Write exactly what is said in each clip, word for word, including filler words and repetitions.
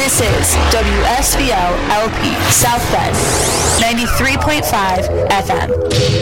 This is W S V O L P South Bend, ninety-three point five F M.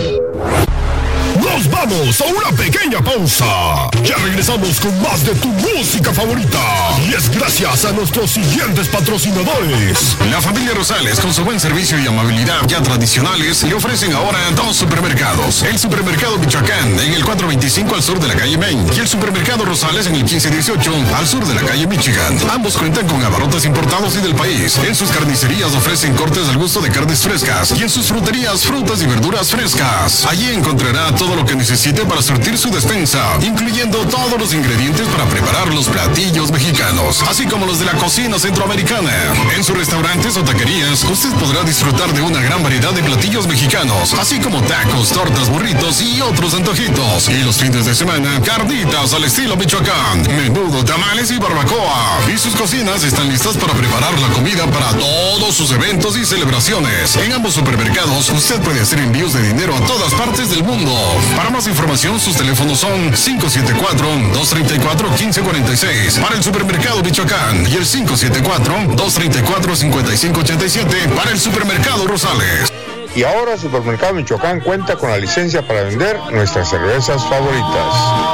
Nos vamos a una pequeña pausa. Ya regresamos con más de tu música favorita. Y es gracias a nuestros siguientes patrocinadores. La familia Rosales, con su buen servicio y amabilidad ya tradicionales, le ofrecen ahora dos supermercados. El supermercado Michoacán en el cuatrocientos veinticinco al sur de la calle Main y el supermercado Rosales en el quince dieciocho al sur de la calle Michigan. Ambos cuentan con abarrotes importados y del país. En sus carnicerías ofrecen cortes al gusto de carnes frescas y en sus fruterías frutas y verduras frescas. Allí encontrará todo lo que necesite para surtir su despensa, incluyendo todos los ingredientes para preparar los platillos mexicanos, así como los de la cocina centroamericana. En sus restaurantes o taquerías, usted podrá disfrutar de una gran variedad de platillos mexicanos, así como tacos, tortas, burritos y otros antojitos. Y los fines de semana, carnitas al estilo Michoacán, menudo, tamales y barbacoa. Y sus cocinas están listas para preparar la comida para todos sus eventos y celebraciones. En ambos supermercados, usted puede hacer envíos de dinero a todas partes del mundo. Para más información, sus teléfonos son cinco siete cuatro, dos tres cuatro, uno cinco cuatro seis para el supermercado Michoacán y el cinco siete cuatro, dos tres cuatro, cinco cinco ocho siete para el supermercado Rosales. Y ahora Supermercado Michoacán cuenta con la licencia para vender nuestras cervezas favoritas.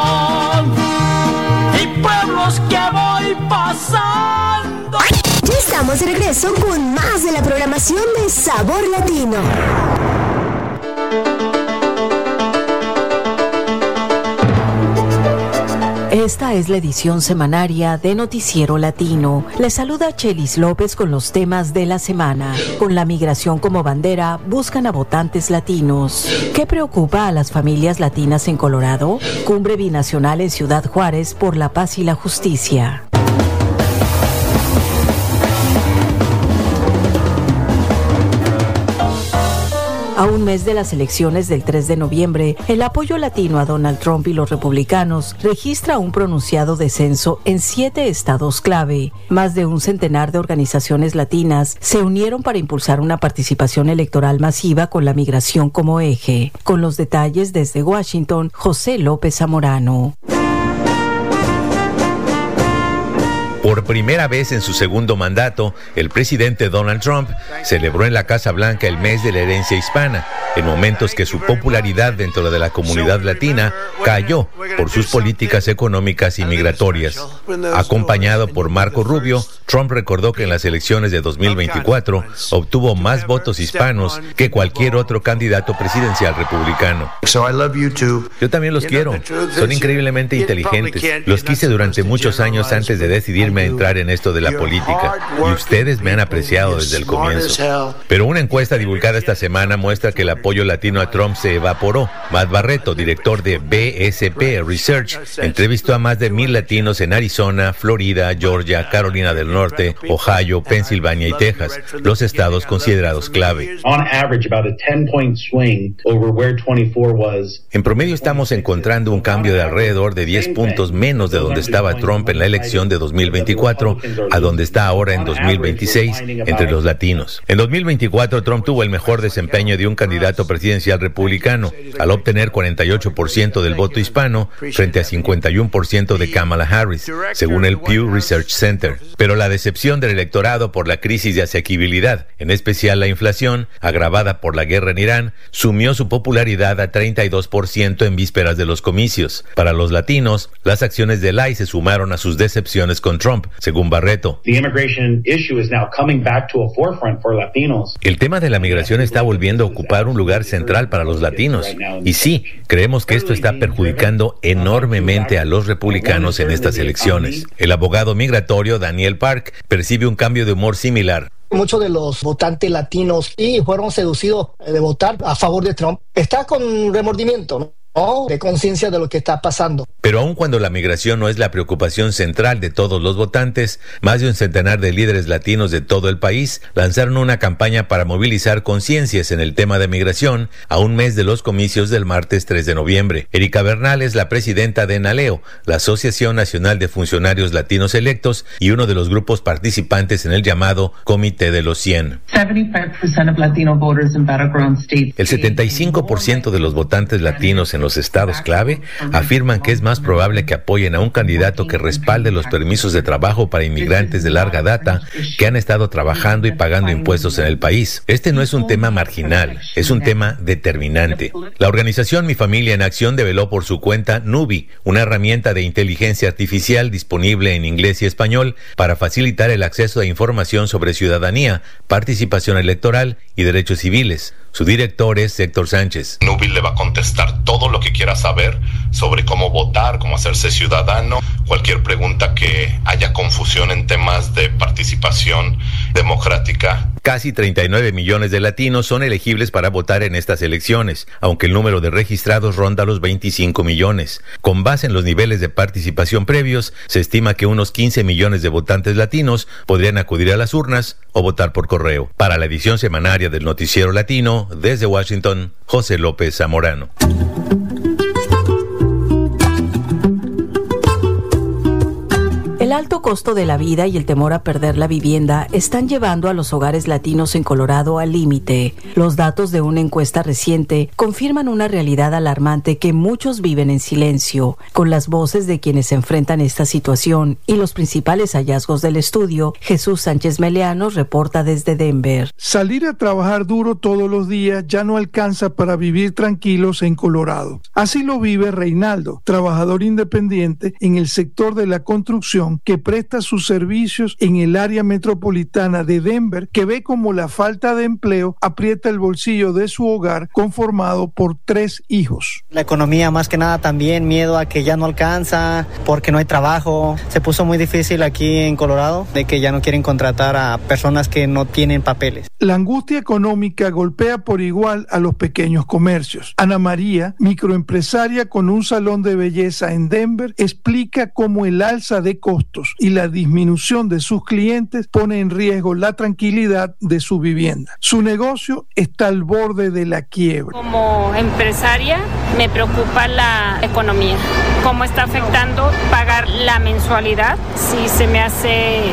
Y pueblos que voy pasando. Ya estamos de regreso con más de la programación de Sabor Latino. Esta es la edición semanaria de Noticiero Latino. Les saluda Chelis López con los temas de la semana. Con la migración como bandera, buscan a votantes latinos. ¿Qué preocupa a las familias latinas en Colorado? Cumbre binacional en Ciudad Juárez por la paz y la justicia. A un mes de las elecciones del tres de noviembre, el apoyo latino a Donald Trump y los republicanos registra un pronunciado descenso en siete estados clave. Más de un centenar de organizaciones latinas se unieron para impulsar una participación electoral masiva con la migración como eje. Con los detalles desde Washington, José López Zamorano. Por primera vez en su segundo mandato, el presidente Donald Trump celebró en la Casa Blanca el mes de la herencia hispana, en momentos que su popularidad dentro de la comunidad latina cayó por sus políticas económicas y migratorias. Acompañado por Marco Rubio, Trump recordó que en las elecciones de dos mil veinticuatro obtuvo más votos hispanos que cualquier otro candidato presidencial republicano. Yo también los quiero. Son increíblemente inteligentes. Los quise durante muchos años antes de decidirme a entrar en esto de la política, y ustedes me han apreciado desde el comienzo. Pero una encuesta divulgada esta semana muestra que el apoyo latino a Trump se evaporó. Matt Barreto, director de B S P Research, entrevistó a más de mil latinos en Arizona, Florida, Georgia, Carolina del Norte, Ohio, Pensilvania y Texas, los estados considerados clave. En promedio estamos encontrando un cambio de alrededor de diez puntos menos de donde estaba Trump en la elección de dos mil veinticuatro a donde está ahora en dos mil veintiséis entre los latinos. En dos mil veinticuatro, Trump tuvo el mejor desempeño de un candidato presidencial republicano, al obtener cuarenta y ocho por ciento del voto hispano frente a cincuenta y uno por ciento de Kamala Harris, según el Pew Research Center. Pero la decepción del electorado por la crisis de asequibilidad, en especial la inflación, agravada por la guerra en Irán, sumió su popularidad a treinta y dos por ciento en vísperas de los comicios. Para los latinos, las acciones del I C E se sumaron a sus decepciones con Trump, según Barreto. El tema de la migración está volviendo a ocupar un lugar central para los latinos. Y sí, creemos que esto está perjudicando enormemente a los republicanos en estas elecciones. El abogado migratorio Daniel Park percibe un cambio de humor similar. Muchos de los votantes latinos y fueron seducidos de votar a favor de Trump. Está con remordimiento, ¿no? Oh, de conciencia de lo que está pasando. Pero aun cuando la migración no es la preocupación central de todos los votantes, más de un centenar de líderes latinos de todo el país lanzaron una campaña para movilizar conciencias en el tema de migración a un mes de los comicios del martes tres de noviembre. Erika Bernal es la presidenta de NALEO, la Asociación Nacional de Funcionarios Latinos Electos, y uno de los grupos participantes en el llamado Comité de los cien. setenta y cinco por ciento of Latino voters in battleground states. El setenta y cinco por ciento de los votantes latinos en en los estados clave afirman que es más probable que apoyen a un candidato que respalde los permisos de trabajo para inmigrantes de larga data que han estado trabajando y pagando impuestos en el país. Este no es un tema marginal, es un tema determinante. La organización Mi Familia en Acción develó por su cuenta Nubi, una herramienta de inteligencia artificial disponible en inglés y español para facilitar el acceso a información sobre ciudadanía, participación electoral y derechos civiles. Su director es Héctor Sánchez. Nubi le va a contestar todo lo que quiera saber sobre cómo votar, cómo hacerse ciudadano, cualquier pregunta que haya confusión en temas de participación democrática. Casi treinta y nueve millones de latinos son elegibles para votar en estas elecciones, aunque el número de registrados ronda los veinticinco millones. Con base en los niveles de participación previos, se estima que unos quince millones de votantes latinos podrían acudir a las urnas o votar por correo. Para la edición semanaria del Noticiero Latino, desde Washington, José López Zamorano. El alto costo de la vida y el temor a perder la vivienda están llevando a los hogares latinos en Colorado al límite. Los datos de una encuesta reciente confirman una realidad alarmante que muchos viven en silencio. Con las voces de quienes enfrentan esta situación y los principales hallazgos del estudio, Jesús Sánchez Meleano reporta desde Denver. Salir a trabajar duro todos los días ya no alcanza para vivir tranquilos en Colorado. Así lo vive Reinaldo, trabajador independiente en el sector de la construcción, que presta sus servicios en el área metropolitana de Denver, que ve como la falta de empleo aprieta el bolsillo de su hogar conformado por tres hijos. La economía más que nada también, miedo a que ya no alcanza porque no hay trabajo. Se puso muy difícil aquí en Colorado de que ya no quieren contratar a personas que no tienen papeles. La angustia económica golpea por igual a los pequeños comercios. Ana María, microempresaria con un salón de belleza en Denver, explica cómo el alza de costos y la disminución de sus clientes pone en riesgo la tranquilidad de su vivienda. Su negocio está al borde de la quiebra. Como empresaria me preocupa la economía, cómo está afectando pagar la mensualidad, sí se me hace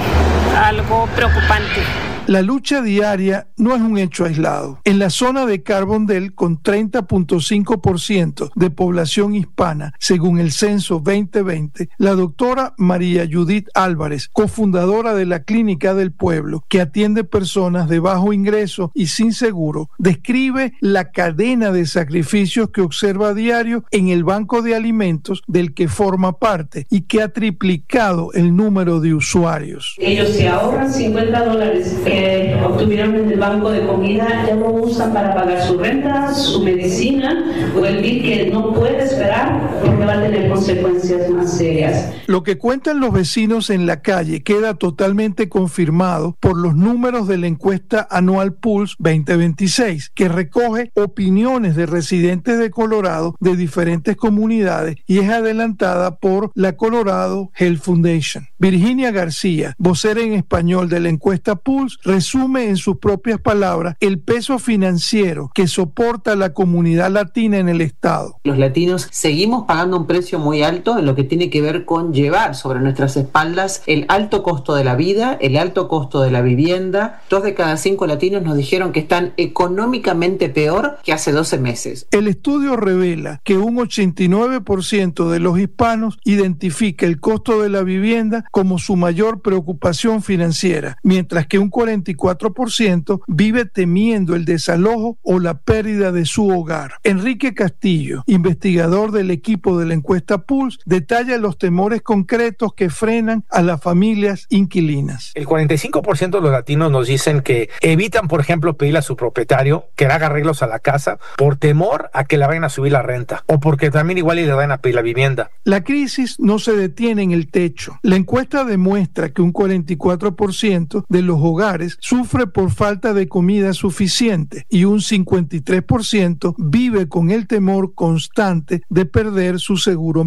algo preocupante. La lucha diaria no es un hecho aislado. En la zona de Carbondale, con treinta punto cinco por ciento de población hispana, según el censo veinte veinte, la doctora María Judith Álvarez, cofundadora de la Clínica del Pueblo, que atiende personas de bajo ingreso y sin seguro, describe la cadena de sacrificios que observa a diario en el banco de alimentos del que forma parte y que ha triplicado el número de usuarios. Ellos se ahorran cincuenta dólares que obtuvieron en el banco de comida, ya lo usan para pagar su renta, su medicina o el bill que no puede esperar porque va a tener consecuencias más serias. Lo que cuentan los vecinos en la calle queda totalmente confirmado por los números de la encuesta anual Pulse veinte veintiséis, que recoge opiniones de residentes de Colorado de diferentes comunidades y es adelantada por la Colorado Health Foundation. Virginia García, vocera en español de la encuesta Pulse, resume en sus propias palabras el peso financiero que soporta la comunidad latina en el estado. Los latinos seguimos pagando un precio muy alto en lo que tiene que ver con llevar sobre nuestras espaldas el alto costo de la vida, el alto costo de la vivienda. Dos de cada cinco latinos nos dijeron que están económicamente peor que hace doce meses. El estudio revela que un ochenta y nueve por ciento de los hispanos identifica el costo de la vivienda como su mayor preocupación financiera, mientras que un cuarenta y cuatro por ciento vive temiendo el desalojo o la pérdida de su hogar. Enrique Castillo, investigador del equipo de la encuesta Pulse, detalla los temores concretos que frenan a las familias inquilinas. El cuarenta y cinco por ciento de los latinos nos dicen que evitan, por ejemplo, pedirle a su propietario que haga arreglos a la casa por temor a que le vayan a subir la renta o porque también igual le vayan a pedir la vivienda. La crisis no se detiene en el techo. La encuesta demuestra que un cuarenta y cuatro por ciento de los hogares sufre por falta de comida suficiente y un cincuenta y tres por ciento vive con el temor constante de perder su seguro médico.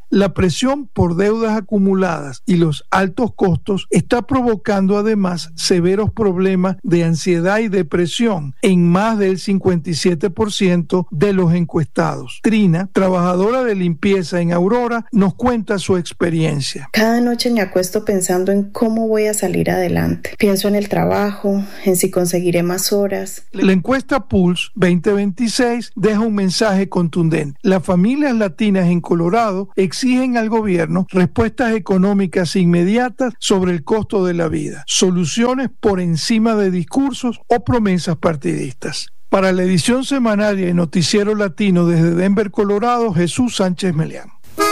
La presión por deudas acumuladas y los altos costos está provocando además severos problemas de ansiedad y depresión en más del cincuenta y siete por ciento de los encuestados. Trina, trabajadora de limpieza en Aurora, nos cuenta su experiencia. Cada noche me acuesto pensando en cómo voy a salir adelante. Pienso en el trabajo, en si conseguiré más horas. La encuesta Pulse veinte veintiséis deja un mensaje contundente. Las familias latinas en Colorado exigen al gobierno respuestas económicas inmediatas sobre el costo de la vida, soluciones por encima de discursos o promesas partidistas. Para la edición semanaria de Noticiero Latino desde Denver, Colorado, Jesús Sánchez Melián.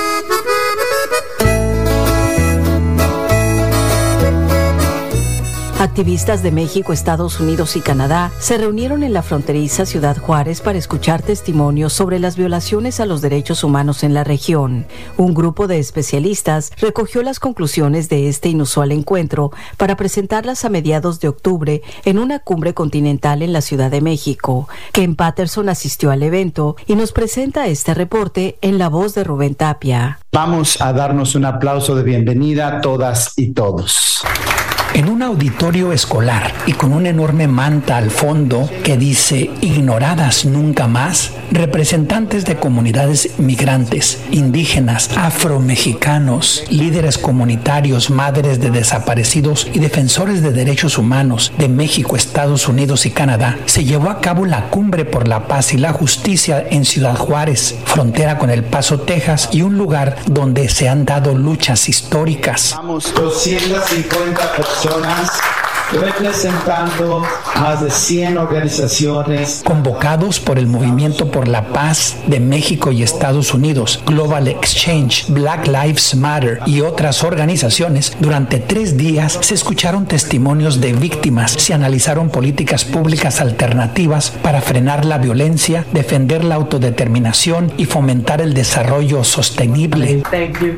Activistas de México, Estados Unidos y Canadá se reunieron en la fronteriza Ciudad Juárez para escuchar testimonios sobre las violaciones a los derechos humanos en la región. Un grupo de especialistas recogió las conclusiones de este inusual encuentro para presentarlas a mediados de octubre en una cumbre continental en la Ciudad de México. Ken Patterson asistió al evento y nos presenta este reporte en la voz de Rubén Tapia. Vamos a darnos un aplauso de bienvenida a todas y todos. En un auditorio escolar y con una enorme manta al fondo que dice ignoradas nunca más, representantes de comunidades migrantes, indígenas, afromexicanos, líderes comunitarios, madres de desaparecidos y defensores de derechos humanos de México, Estados Unidos y Canadá, se llevó a cabo la Cumbre por la Paz y la Justicia en Ciudad Juárez, frontera con El Paso, Texas, y un lugar donde se han dado luchas históricas. Vamos, doscientas cincuenta personas representando más de cien organizaciones convocados por el Movimiento por la Paz de México y Estados Unidos, Global Exchange, Black Lives Matter y otras organizaciones. Durante tres días se escucharon testimonios de víctimas, se analizaron políticas públicas alternativas para frenar la violencia, defender la autodeterminación y fomentar el desarrollo sostenible. Thank you.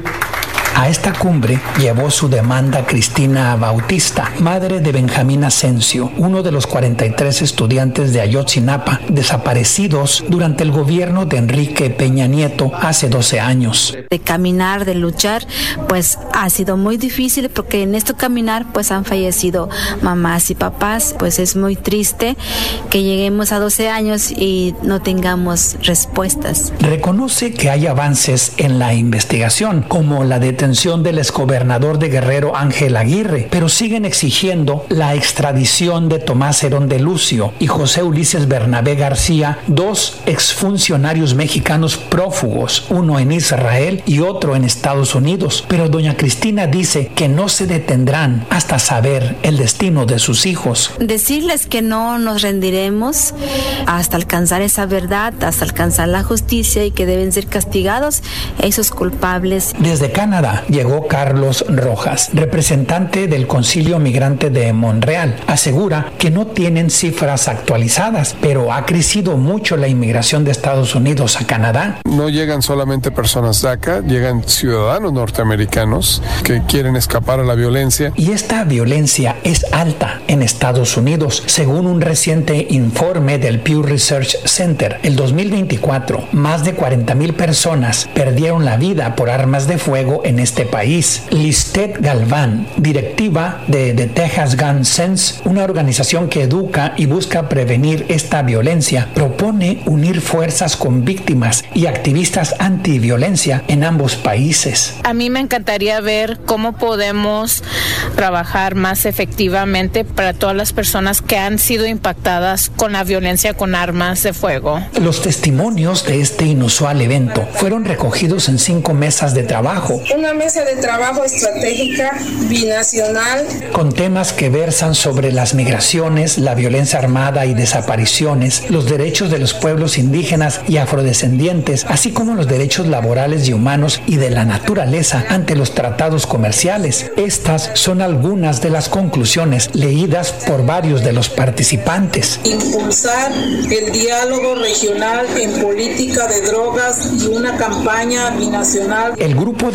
A esta cumbre llevó su demanda Cristina Bautista, madre de Benjamín Asensio, uno de los cuarenta y tres estudiantes de Ayotzinapa desaparecidos durante el gobierno de Enrique Peña Nieto hace doce años. De caminar, de luchar, pues ha sido muy difícil porque en este caminar pues han fallecido mamás y papás, pues es muy triste que lleguemos a doce años y no tengamos respuestas. Reconoce que hay avances en la investigación, como la detención del exgobernador de Guerrero Ángel Aguirre, pero siguen exigiendo la extradición de Tomás Herón de Lucio y José Ulises Bernabé García, dos exfuncionarios mexicanos prófugos, uno en Israel y otro en Estados Unidos. Pero doña Cristina dice que no se detendrán hasta saber el destino de sus hijos. Decirles que no nos rendiremos hasta alcanzar esa verdad, hasta alcanzar la justicia y que deben ser castigados esos culpables. Desde Canadá llegó Carlos Rojas, representante del Concilio Migrante de Montreal. Asegura que no tienen cifras actualizadas, pero ha crecido mucho la inmigración de Estados Unidos a Canadá. No llegan solamente personas de acá, llegan ciudadanos norteamericanos que quieren escapar a la violencia. Y esta violencia es alta en Estados Unidos, según un reciente informe del Pew Research Center. El dos mil veinticuatro, más de cuarenta mil personas perdieron la vida por armas de fuego en este país. Listet Galván, directiva de The Texas Gun Sense, una organización que educa y busca prevenir esta violencia, propone unir fuerzas con víctimas y activistas antiviolencia en ambos países. A mí me encantaría ver cómo podemos trabajar más efectivamente para todas las personas que han sido impactadas con la violencia con armas de fuego. Los testimonios de este inusual evento fueron recogidos en cinco mesas de trabajo. Una mesa de trabajo estratégica binacional con temas que versan sobre las migraciones, la violencia armada y desapariciones, los derechos de los pueblos indígenas y afrodescendientes, así como los derechos laborales y humanos y de la naturaleza ante los tratados comerciales. Estas son algunas de las conclusiones leídas por varios de los participantes. Impulsar el diálogo regional en política de drogas y una campaña binacional. El grupo de especialistas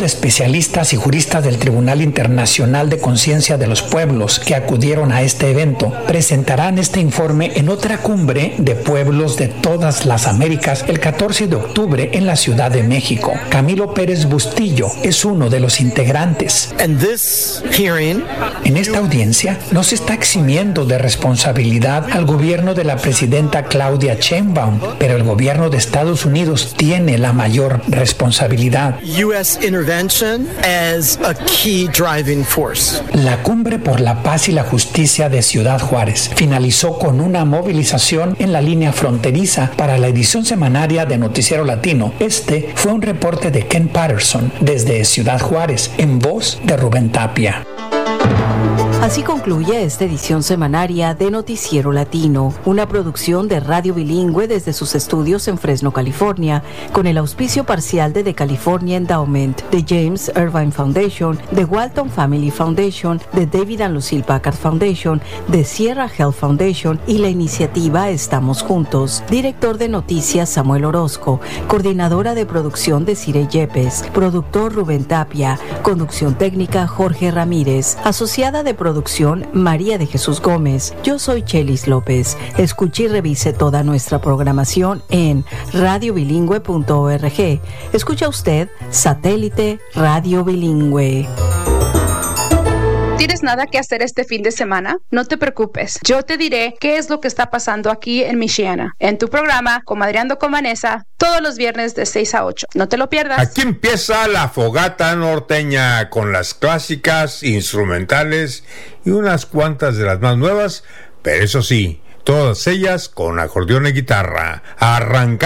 especialistas y juristas del Tribunal Internacional de Conciencia de los Pueblos que acudieron a este evento presentarán este informe en otra cumbre de pueblos de todas las Américas el catorce de octubre en la Ciudad de México. Camilo Pérez Bustillo es uno de los integrantes. En esta audiencia no se está eximiendo de responsabilidad al gobierno de la presidenta Claudia Sheinbaum, pero el gobierno de Estados Unidos tiene la mayor responsabilidad. U S intervention as a key driving force. La Cumbre por la Paz y la Justicia de Ciudad Juárez finalizó con una movilización en la línea fronteriza para la edición semanaria de Noticiero Latino. Este fue un reporte de Ken Patterson desde Ciudad Juárez, en voz de Rubén Tapia. Así concluye esta edición semanaria de Noticiero Latino, una producción de Radio Bilingüe desde sus estudios en Fresno, California, con el auspicio parcial de The California Endowment, de James Irvine Foundation, de Walton Family Foundation, de David and Lucille Packard Foundation, de Sierra Health Foundation y la iniciativa Estamos Juntos. Director de Noticias Samuel Orozco, coordinadora de producción de Cire Yepes, productor Rubén Tapia, conducción técnica Jorge Ramírez, asociada de producción María de Jesús Gómez. Yo soy Chelis López. Escuche y revise toda nuestra programación en radio bilingüe punto org. Escucha usted Satélite Radio Bilingüe. ¿Tienes nada que hacer este fin de semana? No te preocupes. Yo te diré qué es lo que está pasando aquí en Michiana, en tu programa Comadreando con Vanessa, todos los viernes de seis a ocho. No te lo pierdas. Aquí empieza la fogata norteña con las clásicas, instrumentales y unas cuantas de las más nuevas, pero eso sí, todas ellas con acordeón y guitarra. Arranca.